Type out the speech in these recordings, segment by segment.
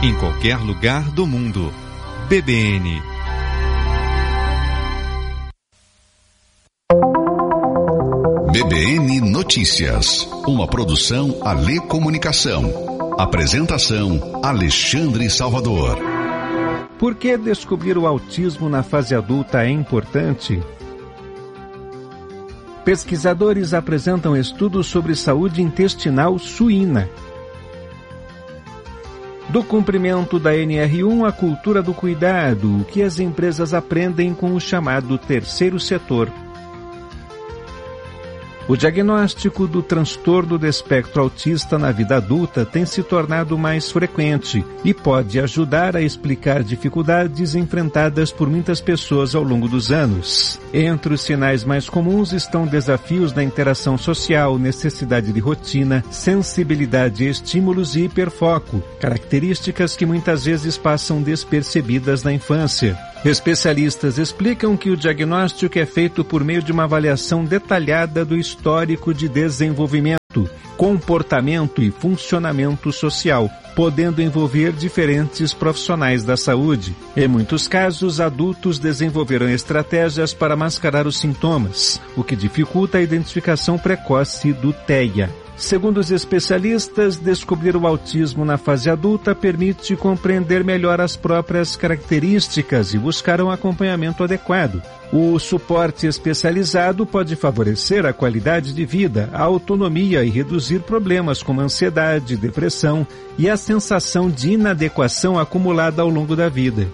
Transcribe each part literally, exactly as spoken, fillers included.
em qualquer lugar do mundo. B B N. B B N Notícias, uma produção Alê Comunicação. Apresentação Alexandre Salvador. Por que descobrir o autismo na fase adulta é importante? Pesquisadores apresentam estudos sobre saúde intestinal suína. Do cumprimento da N R um à cultura do cuidado, o que as empresas aprendem com o chamado terceiro setor. O diagnóstico do transtorno do espectro autista na vida adulta tem se tornado mais frequente e pode ajudar a explicar dificuldades enfrentadas por muitas pessoas ao longo dos anos. Entre os sinais mais comuns estão desafios na interação social, necessidade de rotina, sensibilidade a estímulos e hiperfoco, características que muitas vezes passam despercebidas na infância. Especialistas explicam que o diagnóstico é feito por meio de uma avaliação detalhada do histórico de desenvolvimento, comportamento e funcionamento social, podendo envolver diferentes profissionais da saúde. Em muitos casos, adultos desenvolveram estratégias para mascarar os sintomas, o que dificulta a identificação precoce do T E A. Segundo os especialistas, descobrir o autismo na fase adulta permite compreender melhor as próprias características e buscar um acompanhamento adequado. O suporte especializado pode favorecer a qualidade de vida, a autonomia e reduzir problemas como ansiedade, depressão e a sensação de inadequação acumulada ao longo da vida.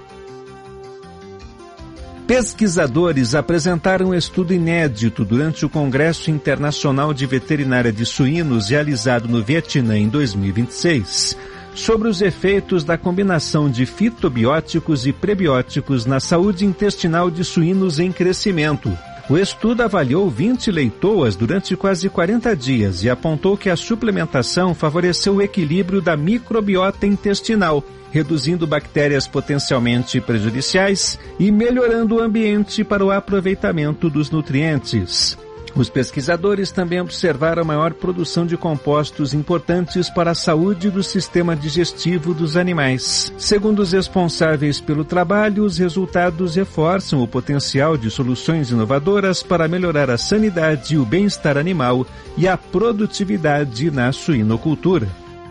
Pesquisadores apresentaram um estudo inédito durante o Congresso Internacional de Veterinária de Suínos realizado no Vietnã em dois mil e vinte e seis, sobre os efeitos da combinação de fitobióticos e prebióticos na saúde intestinal de suínos em crescimento. O estudo avaliou vinte leitoas durante quase quarenta dias e apontou que a suplementação favoreceu o equilíbrio da microbiota intestinal, reduzindo bactérias potencialmente prejudiciais e melhorando o ambiente para o aproveitamento dos nutrientes. Os pesquisadores também observaram a maior produção de compostos importantes para a saúde do sistema digestivo dos animais. Segundo os responsáveis pelo trabalho, os resultados reforçam o potencial de soluções inovadoras para melhorar a sanidade e o bem-estar animal e a produtividade na suinocultura.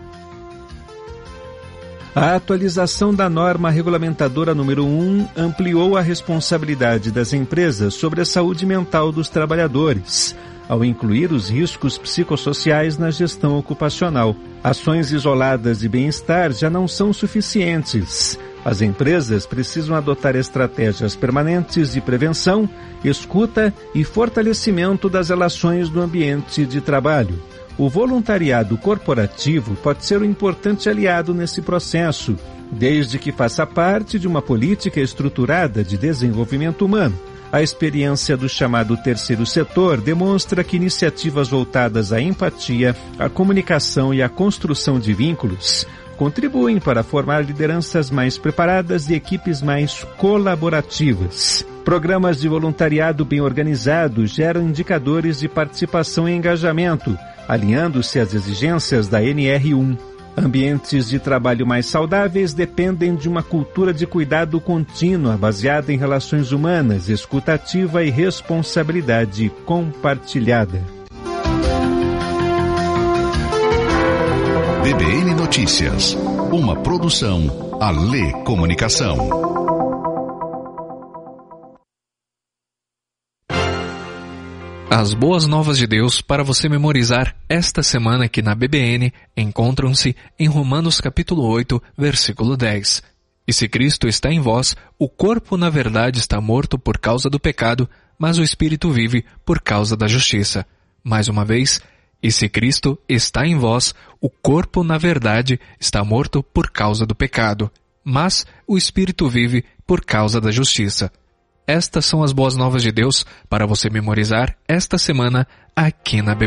A atualização da norma regulamentadora número um ampliou a responsabilidade das empresas sobre a saúde mental dos trabalhadores, ao incluir os riscos psicossociais na gestão ocupacional. Ações isoladas de bem-estar já não são suficientes. As empresas precisam adotar estratégias permanentes de prevenção, escuta e fortalecimento das relações no ambiente de trabalho. O voluntariado corporativo pode ser um importante aliado nesse processo, desde que faça parte de uma política estruturada de desenvolvimento humano. A experiência do chamado terceiro setor demonstra que iniciativas voltadas à empatia, à comunicação e à construção de vínculos contribuem para formar lideranças mais preparadas e equipes mais colaborativas. Programas de voluntariado bem organizados geram indicadores de participação e engajamento, alinhando-se às exigências da N R um. Ambientes de trabalho mais saudáveis dependem de uma cultura de cuidado contínua, baseada em relações humanas, escuta ativa e responsabilidade compartilhada. B B N Notícias, uma produção Alê Comunicação. As boas novas de Deus para você memorizar esta semana aqui na B B N encontram-se em Romanos capítulo oito, versículo dez. E se Cristo está em vós, o corpo na verdade está morto por causa do pecado, mas o espírito vive por causa da justiça. Mais uma vez, e se Cristo está em vós, o corpo na verdade está morto por causa do pecado, mas o espírito vive por causa da justiça. Estas são as boas novas de Deus para você memorizar esta semana aqui na B B N.